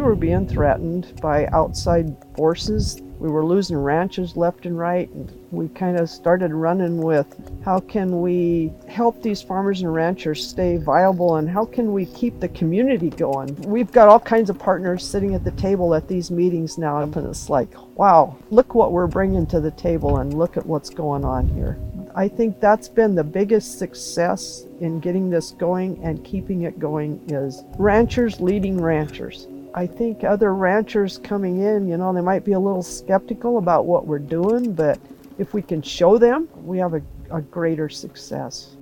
were being threatened by outside forces. We were losing ranches left and right, and we kind of started running with how can we help these farmers and ranchers stay viable, and how can we keep the community going. We've got all kinds of partners sitting at the table at these meetings now, and it's like, wow, look what we're bringing to the table and look at what's going on here. I think that's been the biggest success in getting this going and keeping it going is ranchers leading ranchers. I think other ranchers coming in, they might be a little skeptical about what we're doing, but if we can show them, we have a greater success.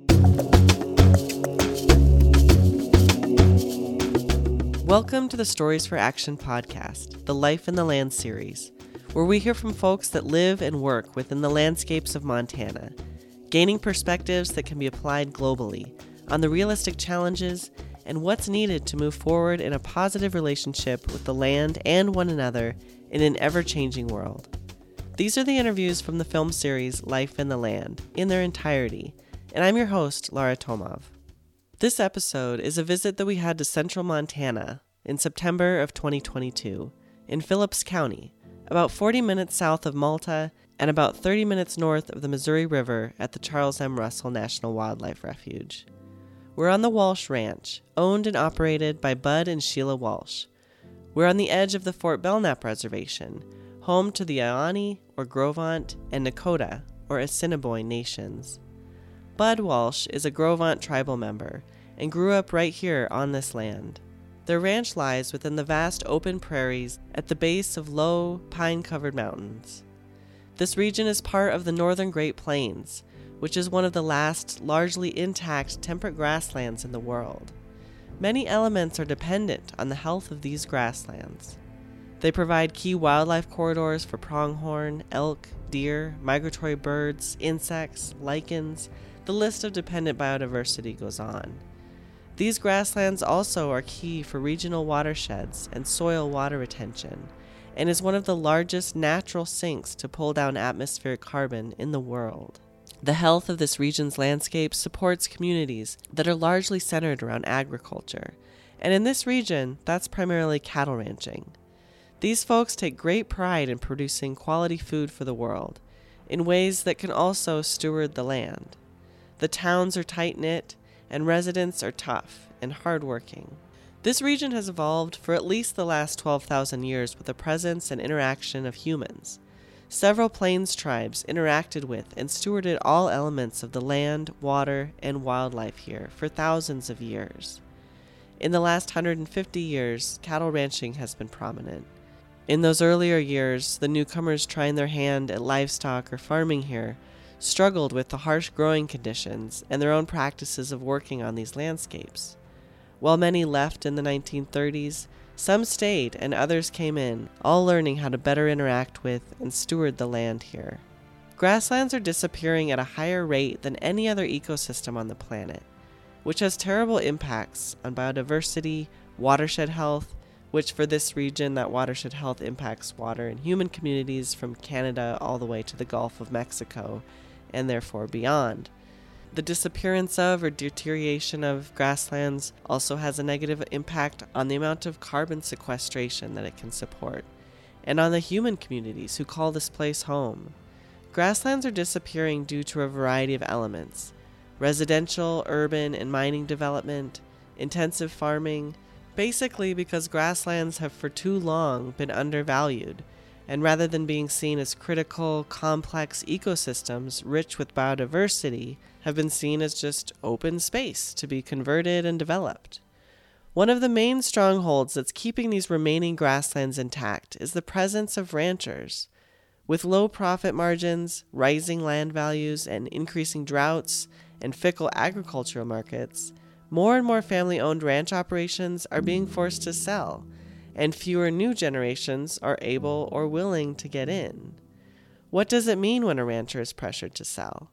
Welcome to the Stories for Action podcast, the Life in the Land series, where we hear from folks that live and work within the landscapes of Montana, gaining perspectives that can be applied globally on the realistic challenges and what's needed to move forward in a positive relationship with the land and one another in an ever-changing world. These are the interviews from the film series Life in the Land in their entirety, and I'm your host, Laura Tomov. This episode is a visit that we had to central Montana in September of 2022 in Phillips County, about 40 minutes south of Malta and about 30 minutes north of the Missouri River at the Charles M. Russell National Wildlife Refuge. We're on the Walsh Ranch, owned and operated by Bud and Sheila Walsh. We're on the edge of the Fort Belknap Reservation, home to the Ioni, or Gros-Ventre, and Nakota, or Assiniboine nations. Bud Walsh is a Gros-Ventre tribal member and grew up right here on this land. Their ranch lies within the vast open prairies at the base of low, pine-covered mountains. This region is part of the Northern Great Plains, which is one of the last largely intact temperate grasslands in the world. Many elements are dependent on the health of these grasslands. They provide key wildlife corridors for pronghorn, elk, deer, migratory birds, insects, lichens. The list of dependent biodiversity goes on. These grasslands also are key for regional watersheds and soil water retention, and is one of the largest natural sinks to pull down atmospheric carbon in the world. The health of this region's landscape supports communities that are largely centered around agriculture, and in this region, that's primarily cattle ranching. These folks take great pride in producing quality food for the world, in ways that can also steward the land. The towns are tight-knit, and residents are tough and hardworking. This region has evolved for at least the last 12,000 years with the presence and interaction of humans. Several Plains tribes interacted with and stewarded all elements of the land, water, and wildlife here for thousands of years. In the last 150 years, cattle ranching has been prominent. In those earlier years, the newcomers trying their hand at livestock or farming here struggled with the harsh growing conditions and their own practices of working on these landscapes. While many left in the 1930s, some stayed and others came in, all learning how to better interact with and steward the land here. Grasslands are disappearing at a higher rate than any other ecosystem on the planet, which has terrible impacts on biodiversity, watershed health, which for this region, that watershed health impacts water and human communities from Canada all the way to the Gulf of Mexico, and therefore beyond. The disappearance of or deterioration of grasslands also has a negative impact on the amount of carbon sequestration that it can support, and on the human communities who call this place home. Grasslands are disappearing due to a variety of elements: residential, urban, and mining development, intensive farming, basically because grasslands have for too long been undervalued, and rather than being seen as critical, complex ecosystems rich with biodiversity, have been seen as just open space to be converted and developed. One of the main strongholds that's keeping these remaining grasslands intact is the presence of ranchers. With low profit margins, rising land values, and increasing droughts and fickle agricultural markets, more and more family-owned ranch operations are being forced to sell, and fewer new generations are able or willing to get in. What does it mean when a rancher is pressured to sell?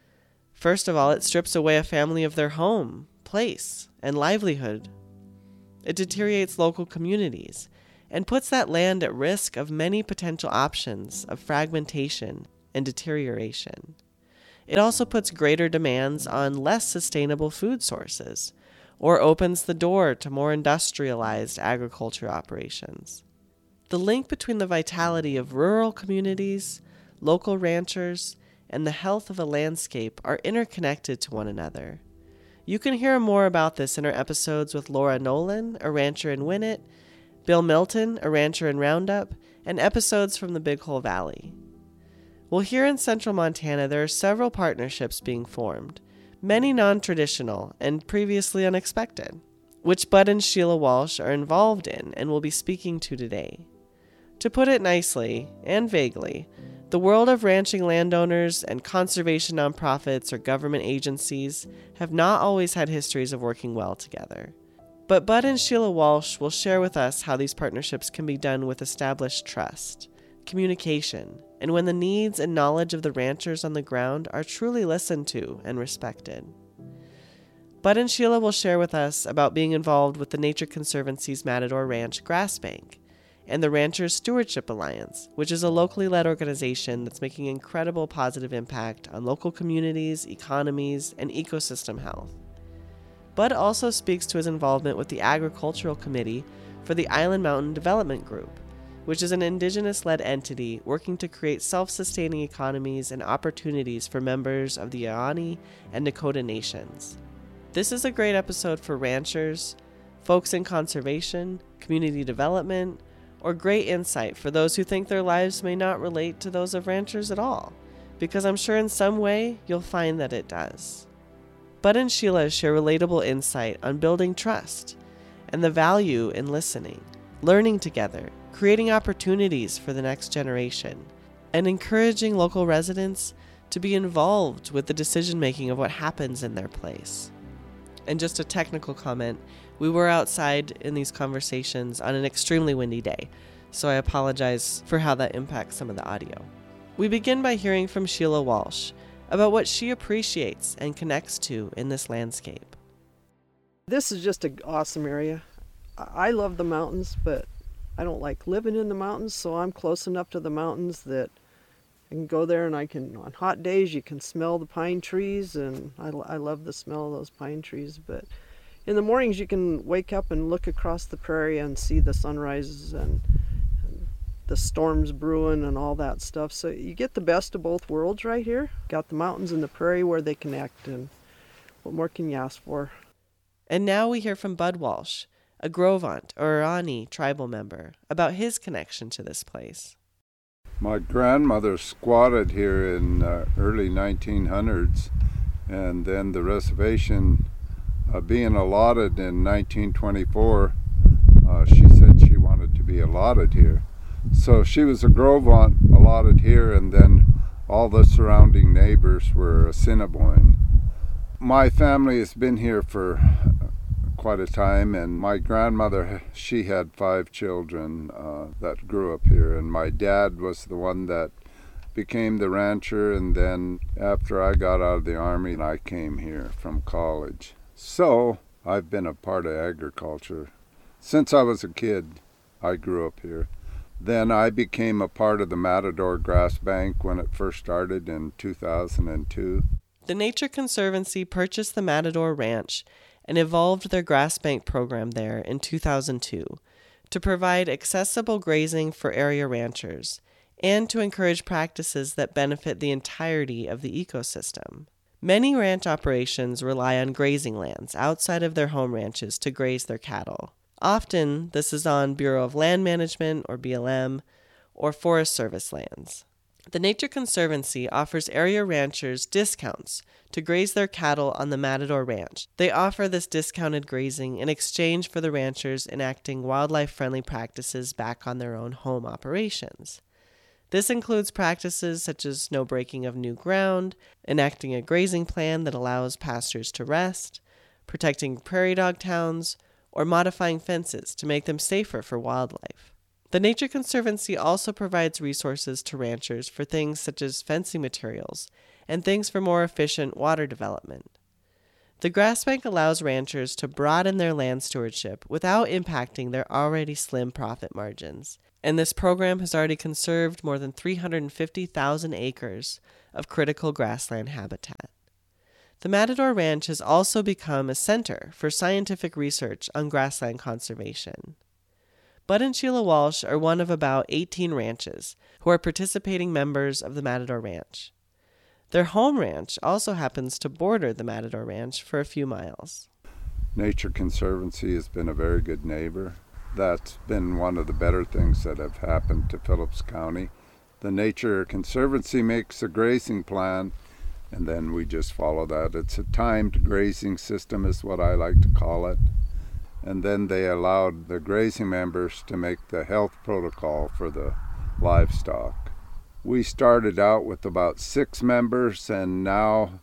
First of all, it strips away a family of their home, place, and livelihood. It deteriorates local communities and puts that land at risk of many potential options of fragmentation and deterioration. It also puts greater demands on less sustainable food sources, or opens the door to more industrialized agriculture operations. The link between the vitality of rural communities, local ranchers, and the health of a landscape are interconnected to one another. You can hear more about this in our episodes with Laura Nolan, a rancher in Winnett, Bill Milton, a rancher in Roundup, and episodes from the Big Hole Valley. Well, here in central Montana, there are several partnerships being formed, many non-traditional and previously unexpected, which Bud and Sheila Walsh are involved in and will be speaking to today. To put it nicely and vaguely, the world of ranching landowners and conservation nonprofits or government agencies have not always had histories of working well together. But Bud and Sheila Walsh will share with us how these partnerships can be done with established trust, communication, and when the needs and knowledge of the ranchers on the ground are truly listened to and respected. Bud and Sheila will share with us about being involved with the Nature Conservancy's Matador Ranch Grass Bank and the Ranchers Stewardship Alliance, which is a locally led organization that's making incredible positive impact on local communities, economies, and ecosystem health. Bud also speaks to his involvement with the Agricultural Committee for the Island Mountain Development Group, which is an indigenous-led entity working to create self-sustaining economies and opportunities for members of the Ioni and Nakota nations. This is a great episode for ranchers, folks in conservation, community development, or great insight for those who think their lives may not relate to those of ranchers at all, because I'm sure in some way you'll find that it does. Bud and Sheila share relatable insight on building trust and the value in listening, learning together, creating opportunities for the next generation, and encouraging local residents to be involved with the decision-making of what happens in their place. And just a technical comment, we were outside in these conversations on an extremely windy day, so I apologize for how that impacts some of the audio. We begin by hearing from Sheila Walsh about what she appreciates and connects to in this landscape. This is just an awesome area. I love the mountains, but I don't like living in the mountains, so I'm close enough to the mountains that I can go there and on hot days you can smell the pine trees, and I love the smell of those pine trees. But in the mornings you can wake up and look across the prairie and see the sunrises and the storms brewing and all that stuff. So you get the best of both worlds right here. Got the mountains and the prairie where they connect, and what more can you ask for? And now we hear from Bud Walsh, a Gros-Ventre or Ioni tribal member, about his connection to this place. My grandmother squatted here in early 1900s, and then the reservation being allotted in 1924, she said she wanted to be allotted here. So she was a Gros-Ventre allotted here, and then all the surrounding neighbors were Assiniboine. My family has been here for quite a time, and my grandmother, she had 5 children that grew up here, and my dad was the one that became the rancher, and then after I got out of the army, I came here from college. So I've been a part of agriculture. Since I was a kid, I grew up here. Then I became a part of the Matador Grass Bank when it first started in 2002. The Nature Conservancy purchased the Matador Ranch and evolved their grass bank program there in 2002 to provide accessible grazing for area ranchers and to encourage practices that benefit the entirety of the ecosystem. Many ranch operations rely on grazing lands outside of their home ranches to graze their cattle. Often, this is on Bureau of Land Management, or BLM, or Forest Service lands. The Nature Conservancy offers area ranchers discounts to graze their cattle on the Matador Ranch. They offer this discounted grazing in exchange for the ranchers enacting wildlife-friendly practices back on their own home operations. This includes practices such as no breaking of new ground, enacting a grazing plan that allows pastures to rest, protecting prairie dog towns, or modifying fences to make them safer for wildlife. The Nature Conservancy also provides resources to ranchers for things such as fencing materials and things for more efficient water development. The Grass Bank allows ranchers to broaden their land stewardship without impacting their already slim profit margins, and this program has already conserved more than 350,000 acres of critical grassland habitat. the Matador Ranch has also become a center for scientific research on grassland conservation. Bud and Sheila Walsh are one of about 18 ranches who are participating members of the Matador Ranch. Their home ranch also happens to border the Matador Ranch for a few miles. Nature Conservancy has been a very good neighbor. That's been one of the better things that have happened to Phillips County. The Nature Conservancy makes a grazing plan, and then we just follow that. It's a timed grazing system is what I like to call it. And then they allowed the grazing members to make the health protocol for the livestock. We started out with about 6 members, and now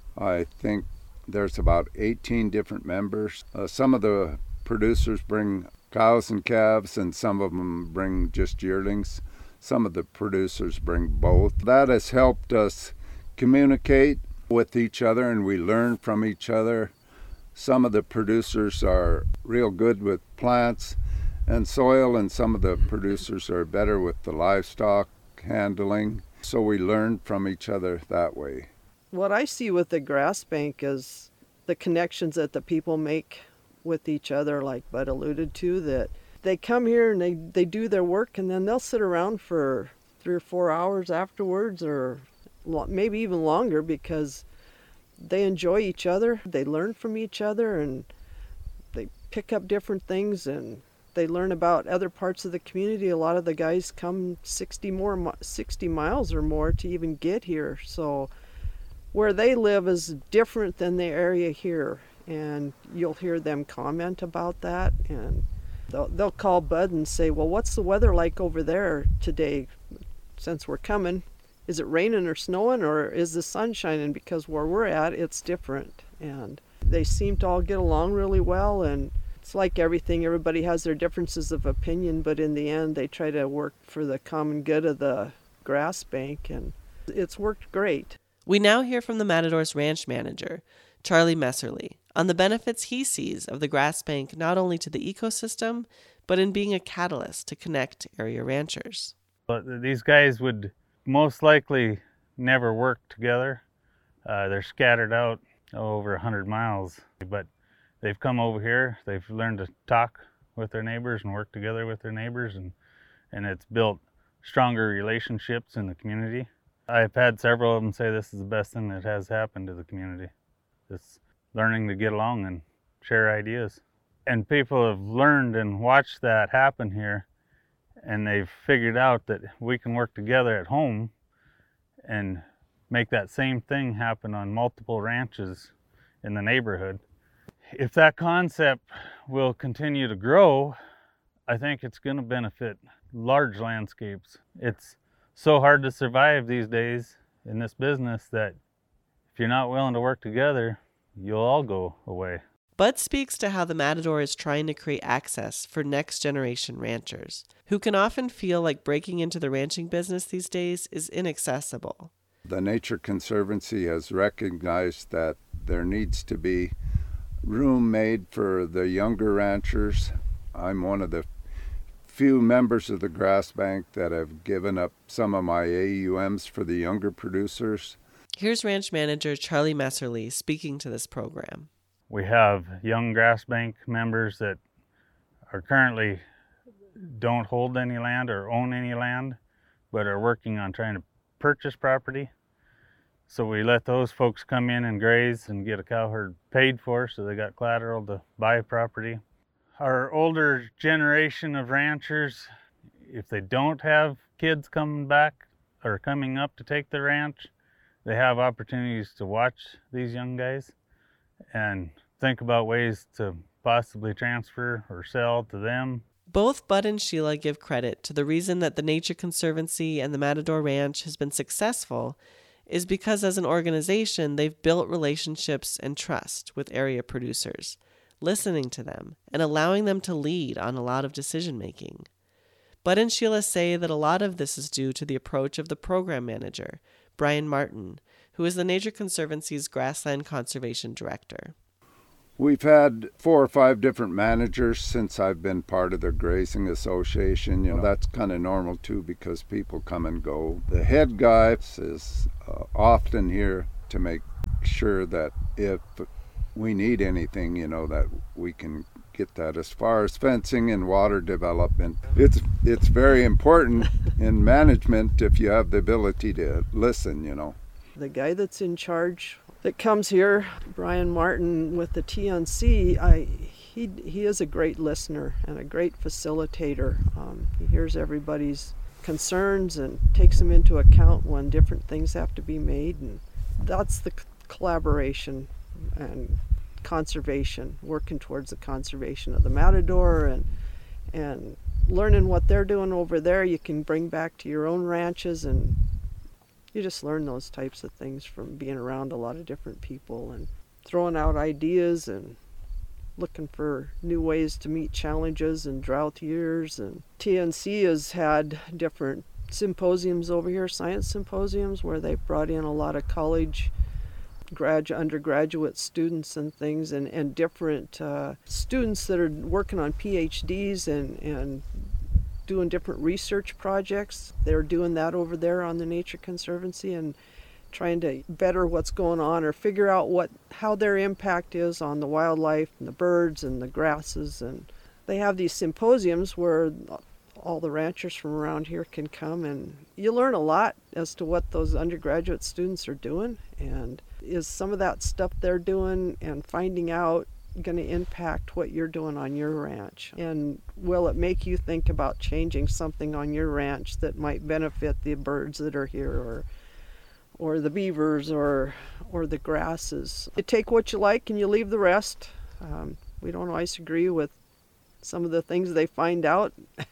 I think there's about 18 different members. Some of the producers bring cows and calves, and some of them bring just yearlings. Some of the producers bring both. That has helped us communicate with each other, and we learn from each other. Some of the producers are real good with plants and soil, and some of the producers are better with the livestock handling. So we learn from each other that way. What I see with the grass bank is the connections that the people make with each other, like Bud alluded to, that they come here and they do their work, and then they'll sit around for 3 or 4 hours afterwards, or maybe even longer, because they enjoy each other, they learn from each other, and they pick up different things, and they learn about other parts of the community. A lot of the guys come 60 miles or more to even get here. So where they live is different than the area here, and you'll hear them comment about that, and they'll call Bud and say, well, what's the weather like over there today since we're coming? Is it raining or snowing, or is the sun shining? Because where we're at, it's different. And they seem to all get along really well, and it's like everything. Everybody has their differences of opinion, but in the end, they try to work for the common good of the grass bank, and it's worked great. We now hear from the Matador's ranch manager, Charlie Messerly, on the benefits he sees of the grass bank not only to the ecosystem, but in being a catalyst to connect area ranchers. These guys would most likely never work together. They're scattered out over 100 miles, but they've come over here. They've learned to talk with their neighbors and work together with their neighbors, and it's built stronger relationships in the community. I've had several of them say this is the best thing that has happened to the community. It's learning to get along and share ideas. And people have learned and watched that happen here, and they've figured out that we can work together at home and make that same thing happen on multiple ranches in the neighborhood. If that concept will continue to grow, I think it's going to benefit large landscapes. It's so hard to survive these days in this business that if you're not willing to work together, you'll all go away. Bud speaks to how the Matador is trying to create access for next-generation ranchers, who can often feel like breaking into the ranching business these days is inaccessible. The Nature Conservancy has recognized that there needs to be room made for the younger ranchers. I'm one of the few members of the Grass Bank that have given up some of my AUMs for the younger producers. Here's ranch manager Charlie Messerly speaking to this program. We have young Grass Bank members that are currently don't hold any land or own any land, but are working on trying to purchase property. So we let those folks come in and graze and get a cow herd paid for, so they got collateral to buy property. Our older generation of ranchers, if they don't have kids coming back or coming up to take the ranch, they have opportunities to watch these young guys and think about ways to possibly transfer or sell to them. Both Bud and Sheila give credit to the reason that the Nature Conservancy and the Matador Ranch has been successful is because as an organization, they've built relationships and trust with area producers, listening to them and allowing them to lead on a lot of decision-making. Bud and Sheila say that a lot of this is due to the approach of the program manager, Brian Martin, who is the Nature Conservancy's Grassland Conservation Director. We've had 4 or 5 different managers since I've been part of the Grazing Association. That's kind of normal too because people come and go. The head guy is often here to make sure that if we need anything, that we can get that. As far as fencing and water development, it's very important in management if you have the ability to listen. The guy that's in charge that comes here, Brian Martin with the TNC, he is a great listener and a great facilitator. He hears everybody's concerns and takes them into account when different things have to be made, and that's the collaboration and conservation, working towards the conservation of the Matador and learning what they're doing over there you can bring back to your own ranches, and you just learn those types of things from being around a lot of different people and throwing out ideas and looking for new ways to meet challenges in drought years. And TNC has had different symposiums over here, science symposiums, where they've brought in a lot of college undergraduate students and things, and different students that are working on PhDs and doing different research projects. They're doing that over there on the Nature Conservancy and trying to better what's going on or figure out how their impact is on the wildlife and the birds and the grasses. And they have these symposiums where all the ranchers from around here can come, and you learn a lot as to what those undergraduate students are doing, and is some of that stuff they're doing and finding out going to impact what you're doing on your ranch, and will it make you think about changing something on your ranch that might benefit the birds that are here or the beavers or the grasses. You take what you like and you leave the rest. We don't always agree with some of the things they find out,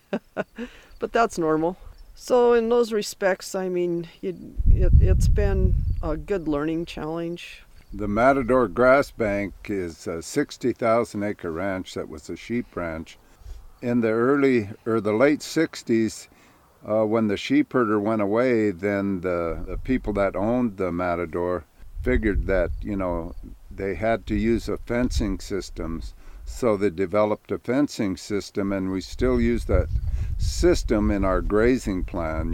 but that's normal. So in those respects, I mean, it's been a good learning challenge. The Matador Grass Bank is a 60,000 acre ranch that was a sheep ranch. In the late 60s, when the sheep herder went away, then the people that owned the Matador figured that, they had to use a fencing system. So they developed a fencing system, and we still use that system in our grazing plan,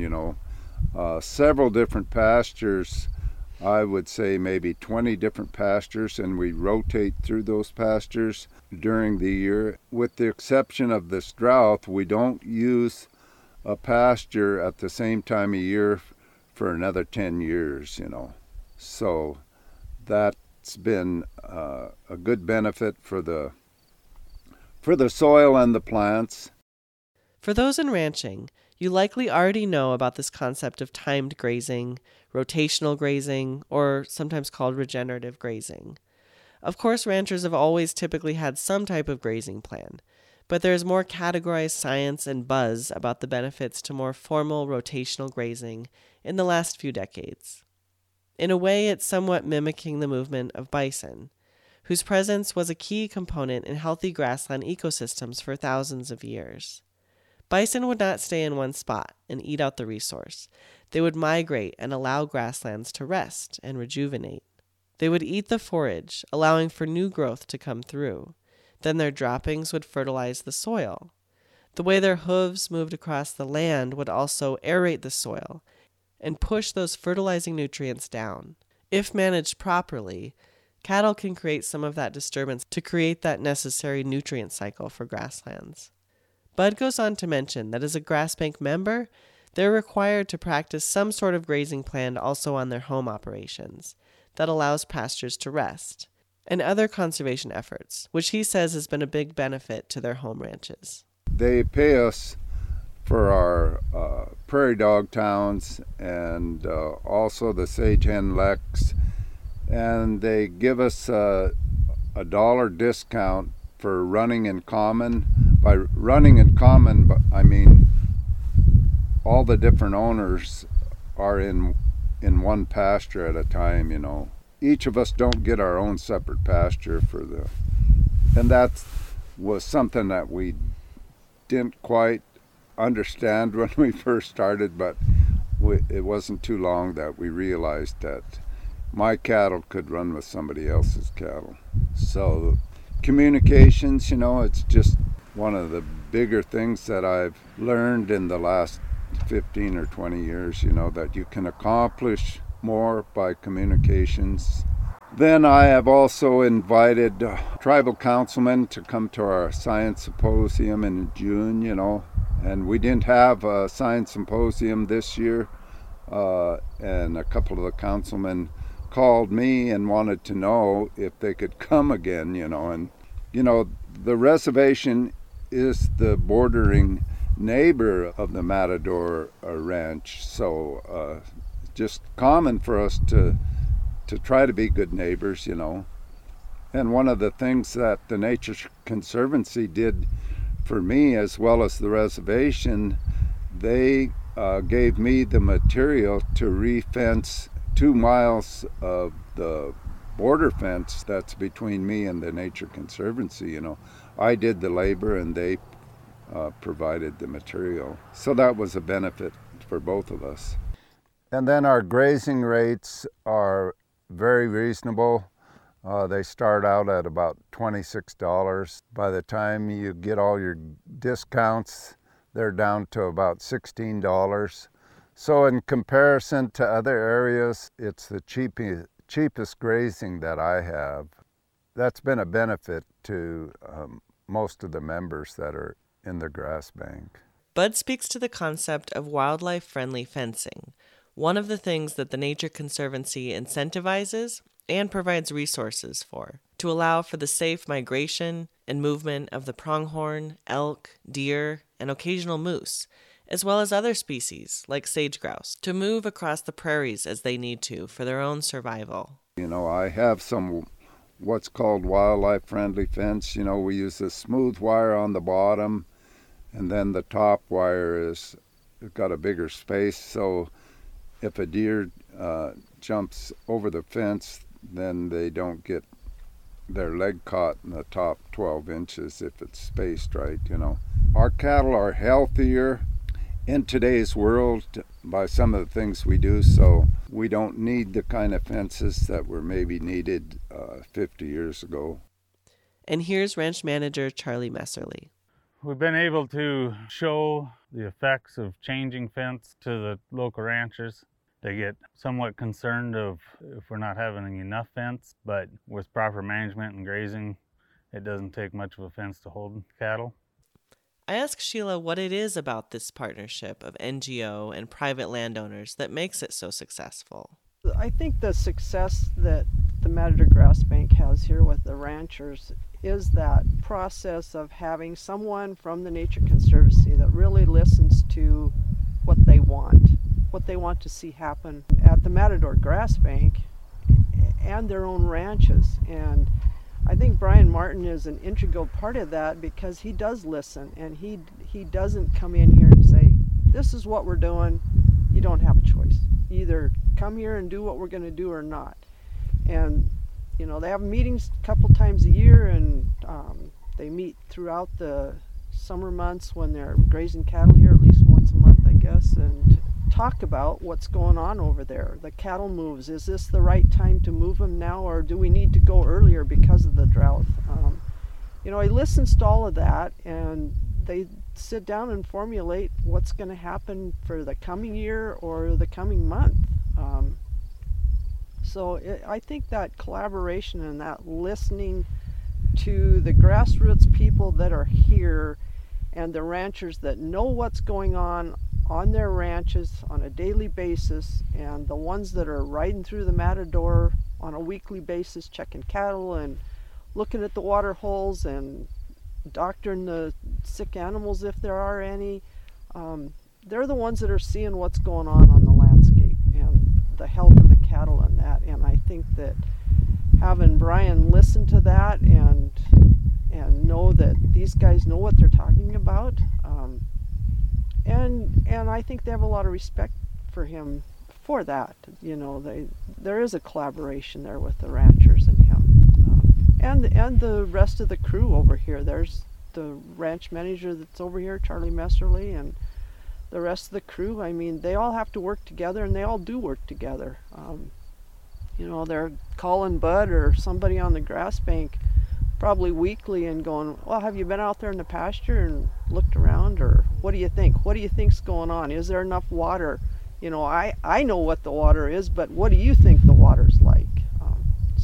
several different pastures. I would say maybe 20 different pastures, and we rotate through those pastures during the year. With the exception of this drought, we don't use a pasture at the same time of year for another 10 years, So that's been a good benefit for the soil and the plants. For those in ranching, you likely already know about this concept of timed grazing, rotational grazing, or sometimes called regenerative grazing. Of course, ranchers have always typically had some type of grazing plan, but there is more categorized science and buzz about the benefits to more formal rotational grazing in the last few decades. In a way, it's somewhat mimicking the movement of bison, whose presence was a key component in healthy grassland ecosystems for thousands of years. Bison would not stay in one spot and eat out the resource. They would migrate and allow grasslands to rest and rejuvenate. They would eat the forage, allowing for new growth to come through. Then their droppings would fertilize the soil. The way their hooves moved across the land would also aerate the soil and push those fertilizing nutrients down. If managed properly, cattle can create some of that disturbance to create that necessary nutrient cycle for grasslands. Bud goes on to mention that as a grass bank member, they're required to practice some sort of grazing plan also on their home operations that allows pastures to rest, and other conservation efforts, which he says has been a big benefit to their home ranches. They pay us for our prairie dog towns and also the sage hen leks, and they give us a $1 discount for running in common. By running in common, I mean all the different owners are in one pasture at a time, Each of us don't get our own separate pasture and that was something that we didn't quite understand when we first started, but it wasn't too long that we realized that my cattle could run with somebody else's cattle. So communications, it's just one of the bigger things that I've learned in the last 15 or 20 years, that you can accomplish more by communications Then I have also invited tribal councilmen to come to our science symposium in June, and we didn't have a science symposium this year, and a couple of the councilmen called me and wanted to know if they could come again, and the reservation is the bordering neighbor of the Matador Ranch, so just common for us to try to be good neighbors, And one of the things that the Nature Conservancy did for me, as well as the reservation, they gave me the material to re-fence 2 miles of the border fence that's between me and the Nature Conservancy. I did the labor and they provided the material. So that was a benefit for both of us. And then our grazing rates are very reasonable. They start out at about $26. By the time you get all your discounts, they're down to about $16. So in comparison to other areas, it's the cheapest grazing that I have. That's been a benefit to most of the members that are in the grass bank. Bud speaks to the concept of wildlife-friendly fencing, one of the things that the Nature Conservancy incentivizes and provides resources for, to allow for the safe migration and movement of the pronghorn, elk, deer, and occasional moose, as well as other species like sage grouse, to move across the prairies as they need to for their own survival. I have some what's called wildlife-friendly fence. We use a smooth wire on the bottom, and then the top wire is got a bigger space, so if a deer jumps over the fence, then they don't get their leg caught in the top 12 inches if it's spaced right, Our cattle are healthier in today's world by some of the things we do, so we don't need the kind of fences that were maybe needed 50 years ago. And here's ranch manager Charlie Messerly. We've been able to show the effects of changing fence to the local ranchers. They get somewhat concerned of if we're not having enough fence, but with proper management and grazing, it doesn't take much of a fence to hold cattle. I asked Sheila what it is about this partnership of NGO and private landowners that makes it so successful. I think the success that the Matador Grass Bank has here with the ranchers is that process of having someone from the Nature Conservancy that really listens to what they want to see happen at the Matador Grass Bank and their own ranches. And I think Brian Martin is an integral part of that because he does listen, and he doesn't come in here and say, this is what we're doing, you don't have a choice. Either come here and do what we're going to do or not. And they have meetings a couple times a year, and they meet throughout the summer months when they're grazing cattle here, at least once a month, I guess, and talk about what's going on over there. The cattle moves. Is this the right time to move them now, or do we need to go earlier because of the drought? He listens to all of that, and they sit down and formulate what's going to happen for the coming year or the coming month. I think that collaboration and that listening to the grassroots people that are here and the ranchers that know what's going on their ranches on a daily basis, and the ones that are riding through the Matador on a weekly basis checking cattle and looking at the water holes and doctoring the sick animals if there are any. They're the ones that are seeing what's going on the landscape and the health of the cattle and that. And I think that having Brian listen to that and know that these guys know what they're talking about, and I think they have a lot of respect for him for that. There is a collaboration there with the ranchers and him, and the rest of the crew over here. There's the ranch manager that's over here, Charlie Messerly, and the rest of the crew. I mean, they all have to work together, and they all do work together. They're calling Bud or somebody on the grass bank probably weekly and going, well, have you been out there in the pasture and looked around, or what do you think? What do you think's going on? Is there enough water? I know what the water is, but what do you think the water's like?